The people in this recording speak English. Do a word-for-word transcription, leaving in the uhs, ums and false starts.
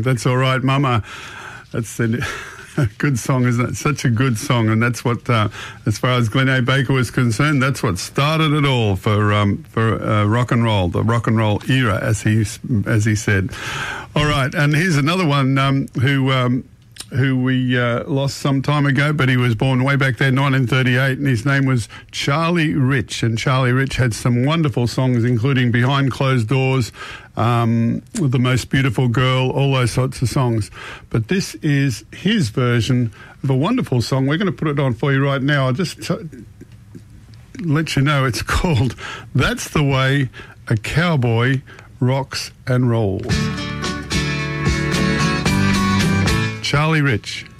song. That's all right, Mama. That's a good song, isn't it? Such a good song, and that's what, uh, as far as Glenn A. Baker was concerned, that's what started it all for um, for uh, rock and roll, the rock and roll era, as he as he said. All right, and here's another one um, who. Um, who we uh, lost some time ago, but he was born way back there, nineteen thirty-eight, and his name was Charlie Rich. And Charlie Rich had some wonderful songs, including Behind Closed Doors, um, The Most Beautiful Girl, all those sorts of songs. But this is his version of a wonderful song. We're going to put it on for you right now. I'll just t- let you know it's called That's the Way a Cowboy Rocks and Rolls. Charlie Rich.